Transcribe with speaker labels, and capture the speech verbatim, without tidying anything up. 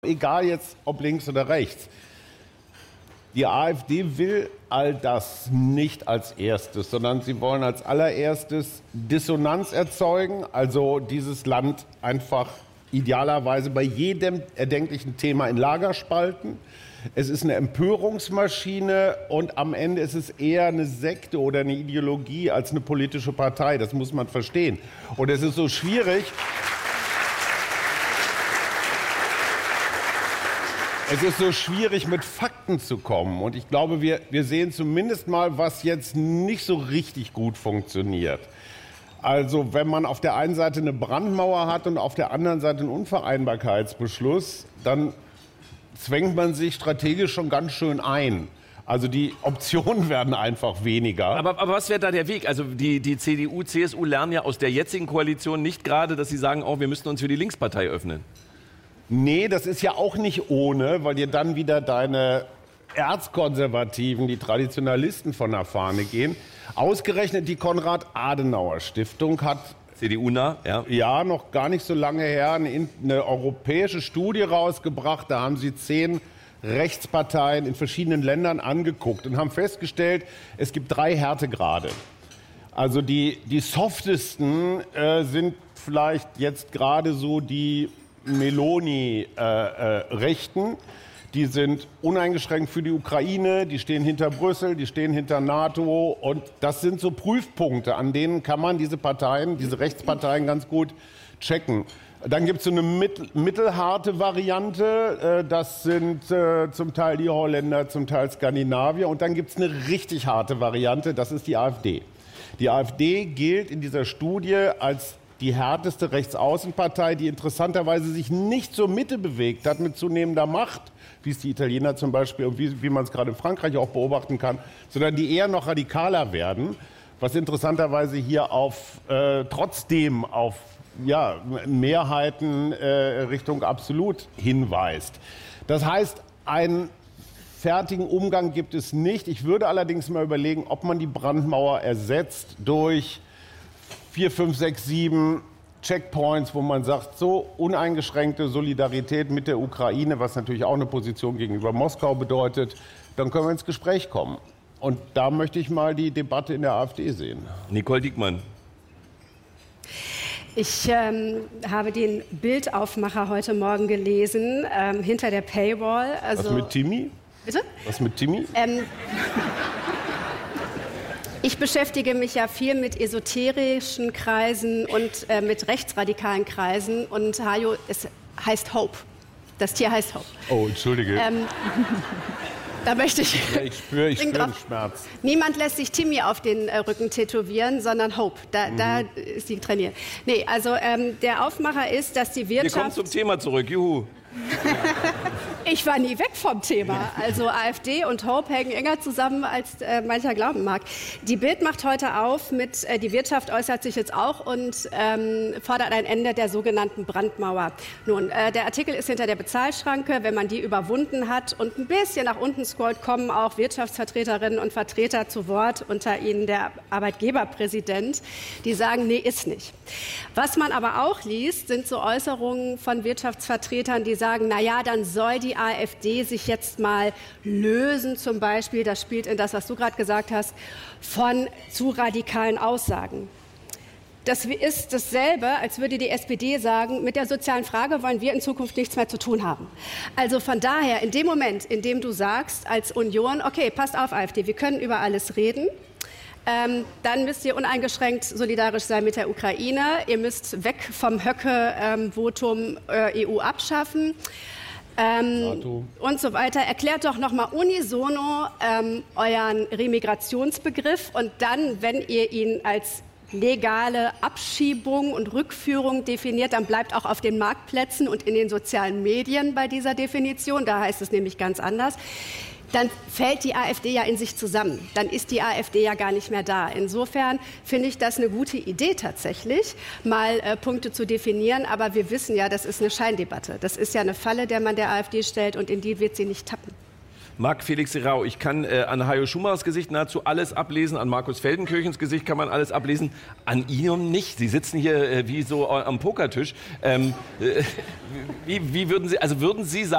Speaker 1: Egal jetzt, ob links oder rechts. Die AfD will all das nicht als erstes, sondern sie wollen als allererstes Dissonanz erzeugen, also dieses Land einfach idealerweise bei jedem erdenklichen Thema in Lager spalten. Es ist eine Empörungsmaschine und am Ende ist es eher eine Sekte oder eine Ideologie als eine politische Partei. Das muss man verstehen. Und es ist so schwierig. Es ist so schwierig, mit Fakten zu kommen. Und ich glaube, wir, wir sehen zumindest mal, was jetzt nicht so richtig gut funktioniert. Also wenn man auf der einen Seite eine Brandmauer hat und auf der anderen Seite einen Unvereinbarkeitsbeschluss, dann zwängt man sich strategisch schon ganz schön ein. Also die Optionen werden einfach weniger.
Speaker 2: Aber, aber was wäre da der Weg? Also die, die C D U, C S U lernen ja aus der jetzigen Koalition nicht gerade, dass sie sagen, oh, wir müssen uns für die Linkspartei öffnen.
Speaker 1: Nee, das ist ja auch nicht ohne, weil dir dann wieder deine Erzkonservativen, die Traditionalisten von der Fahne gehen. Ausgerechnet die Konrad-Adenauer-Stiftung hat
Speaker 2: C D U-nah, ja.
Speaker 1: Ja, noch gar nicht so lange her eine, eine europäische Studie rausgebracht. Da haben sie zehn Rechtsparteien in verschiedenen Ländern angeguckt und haben festgestellt, es gibt drei Härtegrade. Also die, die softesten äh, sind vielleicht jetzt gerade so die Meloni-Rechten, äh, äh, die sind uneingeschränkt für die Ukraine, die stehen hinter Brüssel, die stehen hinter NATO und das sind so Prüfpunkte, an denen kann man diese Parteien, diese Rechtsparteien ganz gut checken. Dann gibt es so eine mittel, mittelharte Variante, äh, das sind äh, zum Teil die Holländer, zum Teil Skandinavier und dann gibt es eine richtig harte Variante, das ist die AfD. Die AfD gilt in dieser Studie als die härteste Rechtsaußenpartei, die interessanterweise sich nicht zur Mitte bewegt hat mit zunehmender Macht, wie es die Italiener zum Beispiel und wie, wie man es gerade in Frankreich auch beobachten kann, sondern die eher noch radikaler werden, was interessanterweise hier auf äh, trotzdem auf ja, Mehrheiten äh, Richtung absolut hinweist. Das heißt, einen fertigen Umgang gibt es nicht. Ich würde allerdings mal überlegen, ob man die Brandmauer ersetzt durch vier, fünf, sechs, sieben Checkpoints, wo man sagt, so uneingeschränkte Solidarität mit der Ukraine, was natürlich auch eine Position gegenüber Moskau bedeutet, dann können wir ins Gespräch kommen. Und da möchte ich mal die Debatte in der AfD sehen.
Speaker 2: Nicole Diekmann.
Speaker 3: Ich ähm, habe den Bildaufmacher heute Morgen gelesen, ähm, hinter der Paywall. Also,
Speaker 1: was mit Timmy?
Speaker 3: Bitte?
Speaker 1: Was mit Timmy?
Speaker 3: Ähm, Ich beschäftige mich ja viel mit esoterischen Kreisen und äh, mit rechtsradikalen Kreisen. Und Hajo, es heißt Hope. Das Tier heißt Hope.
Speaker 1: Oh, entschuldige.
Speaker 3: Ähm, da möchte ich...
Speaker 1: Ja, ich spüre ich spür den Schmerz.
Speaker 3: Niemand lässt sich Timmy auf den äh, Rücken tätowieren, sondern Hope. Da, mhm. da ist sie trainiert. Nee, also ähm, der Aufmacher ist, dass die Wirtschaft...
Speaker 2: Wir kommen zum Thema zurück, juhu.
Speaker 3: Ich war nie weg vom Thema. Also AfD und Hope hängen enger zusammen, als äh, mancher glauben mag. Die Bild macht heute auf mit, äh, die Wirtschaft äußert sich jetzt auch und ähm, fordert ein Ende der sogenannten Brandmauer. Nun, äh, der Artikel ist hinter der Bezahlschranke. Wenn man die überwunden hat und ein bisschen nach unten scrollt, kommen auch Wirtschaftsvertreterinnen und Vertreter zu Wort, unter ihnen der Arbeitgeberpräsident, die sagen, nee, ist nicht. Was man aber auch liest, sind so Äußerungen von Wirtschaftsvertretern, die sagen, na ja, dann soll die AfD sich jetzt mal lösen, zum Beispiel, das spielt in das, was du gerade gesagt hast, von zu radikalen Aussagen. Das ist dasselbe, als würde die S P D sagen, mit der sozialen Frage wollen wir in Zukunft nichts mehr zu tun haben. Also von daher, in dem Moment, in dem du sagst als Union, okay, passt auf AfD, wir können über alles reden, Ähm, dann müsst ihr uneingeschränkt solidarisch sein mit der Ukraine. Ihr müsst weg vom Höcke-Votum äh, E U abschaffen ähm, und so weiter. Erklärt doch noch mal unisono ähm, euren Remigrationsbegriff und dann, wenn ihr ihn als legale Abschiebung und Rückführung definiert, dann bleibt auch auf den Marktplätzen und in den sozialen Medien bei dieser Definition. Da heißt es nämlich ganz anders. Dann fällt die AfD ja in sich zusammen. Dann ist die AfD ja gar nicht mehr da. Insofern finde ich das eine gute Idee tatsächlich, mal äh, Punkte zu definieren. Aber wir wissen ja, das ist eine Scheindebatte. Das ist ja eine Falle, der man der AfD stellt und in die wird sie nicht tappen.
Speaker 2: Marc Felix Serrao, ich kann äh, an Hajo Schumachers Gesicht nahezu alles ablesen, an Markus Feldenkirchens Gesicht kann man alles ablesen, an Ihnen nicht. Sie sitzen hier äh, wie so am Pokertisch. Ähm, äh, wie, wie würden Sie, also würden Sie sagen,